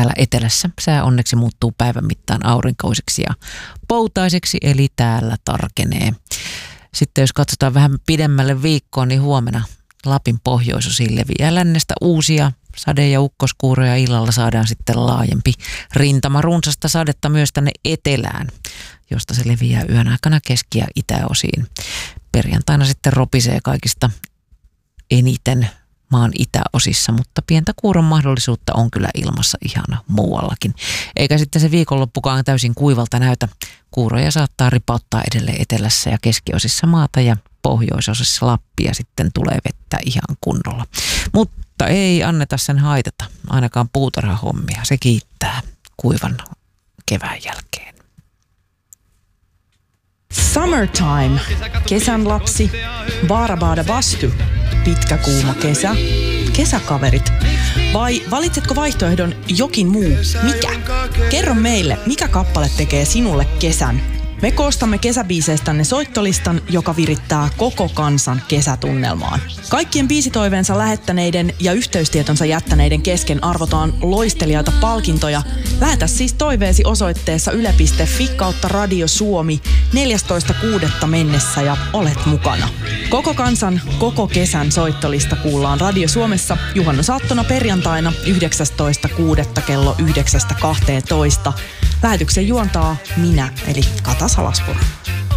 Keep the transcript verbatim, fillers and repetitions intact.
täällä etelässä sää onneksi muuttuu päivän mittaan aurinkoiseksi ja poutaiseksi, eli täällä tarkenee. Sitten jos katsotaan vähän pidemmälle viikkoon, niin huomenna Lapin pohjoisosiin leviää lännestä uusia sade- ja ukkoskuuroja. Illalla saadaan sitten laajempi rintama runsasta sadetta myös tänne etelään, josta se leviää yön aikana keski- ja itäosiin. Perjantaina sitten ropisee kaikista eniten maan itäosissa, mutta pientä kuuron mahdollisuutta on kyllä ilmassa ihan muuallakin. Eikä sitten se viikonloppukaan täysin kuivalta näytä. Kuuroja saattaa ripauttaa edelleen etelässä ja keskiosissa maata ja pohjoisosissa Lappia sitten tulee vettä ihan kunnolla. Mutta ei anneta sen haitata, ainakaan puutarhahommia. Se kiittää kuivan kevään jälkeen. Summertime, kesän lapsi, Baarabaada Bastu, pitkä kuuma kesä, kesäkaverit. Vai valitsetko vaihtoehdon jokin muu? Mikä? Kerro meille, mikä kappale tekee sinulle kesän. Me koostamme kesäbiiseistänne soittolistan, joka virittää koko kansan kesätunnelmaan. Kaikkien biisitoiveensa lähettäneiden ja yhteystietonsa jättäneiden kesken arvotaan loistelijaita palkintoja. Lähetä siis toiveesi osoitteessa yle piste fi kautta Radio Suomi neljästoista kuudetta mennessä ja olet mukana. Koko kansan, koko kesän soittolista kuullaan Radio Suomessa juhannusaattona perjantaina yhdeksästoista kuudetta kello yhdeksästä kahteentoista. Lähetyksen juontaa minä, eli Kata Salaspuro.